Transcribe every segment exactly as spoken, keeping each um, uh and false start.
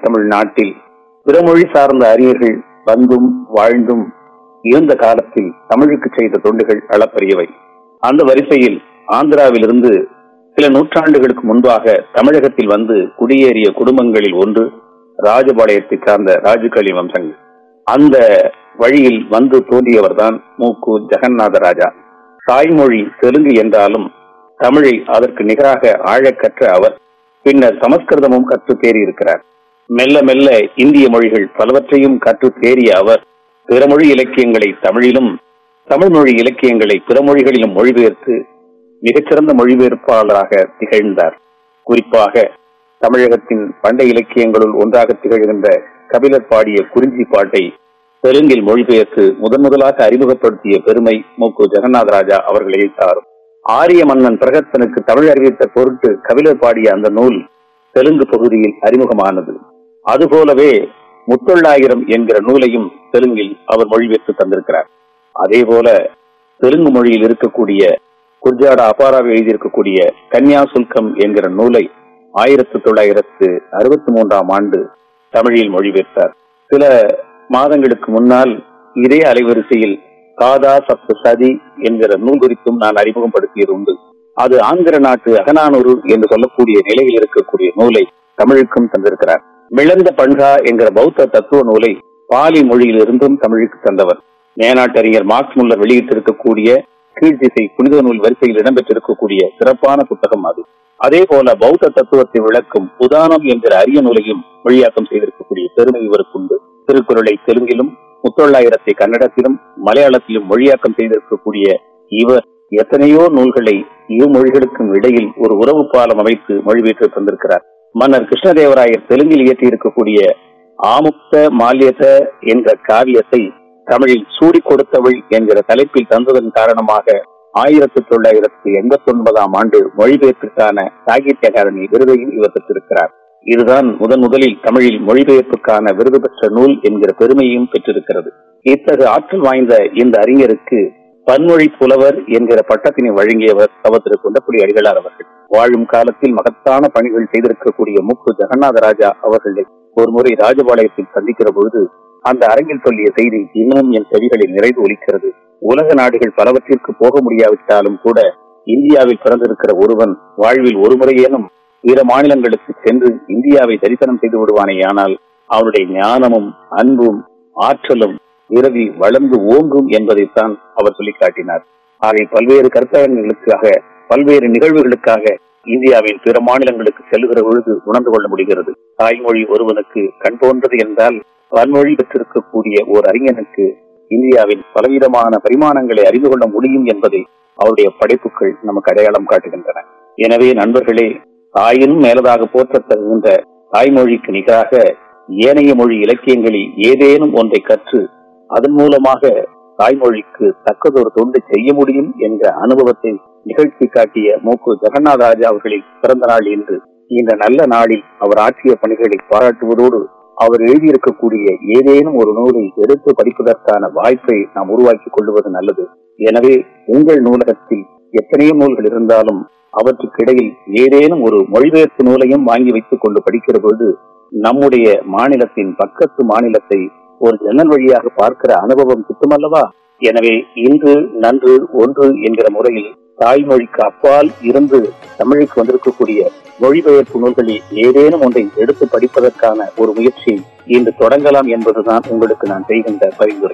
தமிழ்நாட்டில் பிறமொழி சார்ந்த அறிஞர்கள் வந்தும் வாழ்ந்தும் இருந்த காலத்தில் தமிழுக்கு செய்த தொண்டுகள் அளப்பரியவை. அந்த வரிசையில் ஆந்திராவிலிருந்து சில நூற்றாண்டுகளுக்கு முன்பாக தமிழகத்தில் வந்து குடியேறிய குடும்பங்களில் ஒன்று ராஜபாளையத்தை சார்ந்த ராஜுகளி வம்சங்கள். அந்த வழியில் வந்து தோன்றியவர்தான் மூக்கு ஜெகநாத ராஜா. தாய்மொழி தெலுங்கு என்றாலும் தமிழை அதற்கு நிகராக ஆழ கற்ற அவர் பின்னர் சமஸ்கிருதமும் கற்று தேறியிருக்கிறார். மெல்ல மெல்ல இந்திய மொழிகள் பலவற்றையும் கற்று தேறிய அவர் பிறமொழி இலக்கியங்களை தமிழிலும் தமிழ் மொழி இலக்கியங்களை பிற மொழிகளிலும் மொழிபெயர்த்து மிகச்சிறந்த மொழிபெயர்ப்பாளராக திகழ்ந்தார். குறிப்பாக தமிழகத்தின் பண்டைய இலக்கியங்களுள் ஒன்றாக திகழ்கின்ற கபிலர் பாடிய குறிஞ்சி பாட்டை தெலுங்கில் மொழிபெயர்த்து முதன் முதலாக அறிமுகப்படுத்திய பெருமை மூக்கு ஜெகநாத ராஜா அவர்களை சாரும். ஆரிய மன்னன் பிரகத்தனுக்கு தமிழ் அறிவித்த பொருட்டு கபிலர் பாடிய அந்த நூல் தெலுங்கு பகுதியில் அறிமுகமானது. அதுபோலவே முத்தொள்ளாயிரம் என்கிற நூலையும் தெலுங்கில் அவர் மொழிபெயர்த்து தந்திருக்கிறார். அதே போல தெலுங்கு மொழியில் இருக்கக்கூடிய குர்ஜாடா அபாராவை எழுதியிருக்கக்கூடிய கன்யா சுல்கம் என்கிற நூலை ஆயிரத்தி தொள்ளாயிரத்து அறுபத்தி மூன்றாம் ஆண்டு தமிழில் மொழிபெயர்த்தார். சில மாதங்களுக்கு முன்னால் இதே அலைவரிசையில் காதா சப்த சதி என்கிற நூல் குறித்தும் நான் அறிமுகப்படுத்தியது உண்டு. அது ஆந்திர நாட்டு அகநானூறு என்று சொல்லக்கூடிய நிலையில் இருக்கக்கூடிய நூலை தமிழுக்கும் தந்திருக்கிறார். மிளந்த பண்கா என்கிற பௌத்த தத்துவ நூலை பாலி மொழியிலிருந்தும் தமிழுக்கு தந்தவர். மேனாட்டறிஞர் மார்க்ஸ் முல்லர் வெளியிட்டிருக்கக்கூடிய கீழ்த்திசை புனித நூல் வரிசையில் இடம்பெற்றிருக்கக்கூடிய சிறப்பான புத்தகம் அது. அதே போல பௌத்த தத்துவத்தை விளக்கும் உதானம் என்கிற அரிய நூலையும் மொழியாக்கம் செய்திருக்கக்கூடிய பெருமை இவருக்கு உண்டு. திருக்குறளை தெலுங்கிலும் முத்தொள்ளாயிரத்தை கன்னடத்திலும் மலையாளத்திலும் மொழியாக்கம் செய்திருக்கக்கூடிய இவர் எத்தனையோ நூல்களை இரு மொழிகளுக்கும் இடையில் ஒரு உறவு பாலம் அமைத்து மொழிபெயர்த்து தந்திருக்கிறார். மன்னர் கிருஷ்ணதேவராயர் தெலுங்கில் இயற்றி இருக்கக்கூடிய ஆமுக்த மால்யத என்ற காவியத்தை தமிழில் சூடி கொடுத்தவள் என்கிற தலைப்பில் தந்ததன் காரணமாக ஆயிரத்தி தொள்ளாயிரத்தி எண்பத்தி ஒன்பதாம் ஆண்டு மொழிபெயர்ப்பிற்கான சாகித்ய அகாடமி விருதையும் இவர் பெற்றிருக்கிறார். இதுதான் முதன் முதலில் தமிழில் மொழிபெயர்ப்புக்கான விருது பெற்ற நூல் என்கிற பெருமையும் பெற்றிருக்கிறது. இத்தகைய ஆற்றல் வாய்ந்த இந்த அறிஞருக்கு பன்மொழி புலவர் என்கிற பட்டத்தினை வழங்கியவர் தவ திரு குண்டக்குடி அடிகளார் அவர்கள். வாழும் காலத்தில் மகத்தான பணிகள் செய்திருக்கக்கூடிய மூக்கு ஜெகநாத ராஜா அவர்களை ஒரு முறை ராஜபாளையத்தில் சந்திக்கிற பொழுது அந்த அரங்கில் சொல்லிய செய்தி இன்னும் என் செவிகளில் நிறைந்து ஒலிக்கிறது. உலக நாடுகள் பலவற்றிற்கு போக முடியாவிட்டாலும் கூட இந்தியாவில் பிறந்திருக்கிற ஒருவன் வாழ்வில் ஒரு முறையேனும் பிற மாநிலங்களுக்கு சென்று இந்தியாவை தரிசனம் செய்து விடுவானே, ஆனால் அவனுடைய ஞானமும் அன்பும் ஆற்றலும் விரவி வளர்ந்து ஓங்கும் என்பதைத்தான் அவர் சொல்லி காட்டினார். ஆகவே பல்வேறு கருத்தரங்குகளுக்காக பல்வேறு நிகழ்வுகளுக்காக இந்தியாவின் பிற மாநிலங்களுக்கு செல்லுகிற பொழுது உணர்ந்து கொள்ள முடிகிறது. தாய்மொழி ஒருவனுக்கு கண் போன்றது என்றால் பன்மொழி பெற்றிருக்கக்கூடிய ஓர் அறிஞனுக்கு இந்தியாவின் பலவிதமான பரிமாணங்களை அறிந்து கொள்ள முடியும் என்பதை அவருடைய படைப்புகள் நமக்கு அடையாளம் காட்டுகின்றன. எனவே நண்பர்களே, தாயினும் மேலதாக போற்றத்தகுகின்ற தாய்மொழிக்கு நிகராக ஏனைய மொழி இலக்கியங்களில் ஏதேனும் ஒன்றை கற்று அதன் மூலமாக தாய்மொழிக்கு தக்கதொரு தொண்டு செய்ய முடியும் என்ற அனுபவத்தை நிகழ்ச்சி காட்டிய மூக்கு ஜெகநாத ராஜா அவர்களின் பிறந்த நாள் என்று இந்த நல்ல நாளில் அவர் ஆற்றிய பணிகளை பாராட்டுவதோடு அவர் எழுதியிருக்கக்கூடிய ஏதேனும் ஒரு நூலை எடுத்து படிப்பதற்கான வாய்ப்பை நாம் உருவாக்கி கொள்வது நல்லது. எனவே உங்கள் நூலகத்தில் எத்தனையோ நூல்கள் இருந்தாலும் அவற்றுக்கிடையில் ஏதேனும் ஒரு மொழிபெயர்ப்பு நூலையும் வாங்கி வைத்துக் கொண்டு படிக்கிற பொழுது நம்முடைய மாநிலத்தின் பக்கத்து மாநிலத்தை ஒரு ஜன்னல் வழியாக பார்க்கிற அனுபவம் கிட்டுமல்லவா? எனவே இன்று நன்று ஒன்று என்கிற முறையில் தாய்மொழிக்கு அப்பால் இருந்து தமிழுக்கு வந்திருக்கக்கூடிய மொழிபெயர்ப்பு நூல்களில் ஏதேனும் ஒன்றை எடுத்து படிப்பதற்கான ஒரு முயற்சி இன்று தொடங்கலாம் என்பதுதான் உங்களுக்கு நான் செய்கின்ற பரிந்துரை.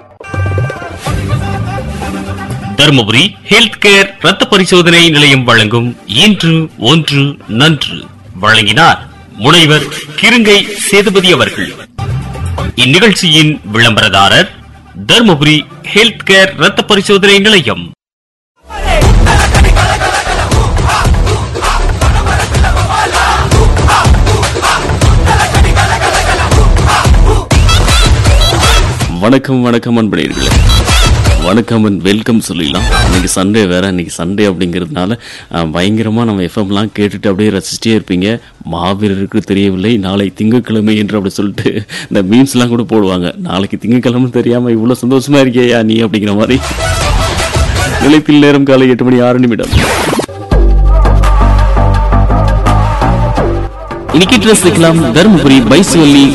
தர்மபுரி ஹெல்த் கேர் ரத்த பரிசோதனை நிலையம் வழங்கும் இன்று ஒன்று நன்று வழங்கினார் முனைவர் கிருங்கை சேதுபதி அவர்கள். இந்நிகழ்ச்சியின் விளம்பரதாரர் தர்மபுரி ஹெல்த் கேர் ரத்த பரிசோதனை நிலையம். வணக்கம் வணக்கம் அன்பர்களே, வணக்கம் அண்ட் வெல்கம் சொல்லிடலாம். இன்னைக்கு சண்டே வேற, இன்னைக்கு சண்டே அப்படிங்கிறதுனால பயங்கரமாக நம்ம எஃப்எம்லாம் கேட்டுட்டு அப்படியே ரசிச்சிட்டே இருப்பீங்க. மாவீரருக்கு தெரியவில்லை நாளை திங்கட்கிழமை என்று அப்படி சொல்லிட்டு இந்த மீம்ஸ்லாம் கூட போடுவாங்க. நாளைக்கு திங்கட்கிழமை தெரியாமல் இவ்வளோ சந்தோஷமா இருக்கியா நீ அப்படிங்கிற மாதிரி. நிலையத்தில் நேரம் காலை எட்டு மணி ஆறு நிமிடம். இன்னைக்கு ட்ரெஸ் வைக்கலாம் தர்மபுரி பைசுவல்லி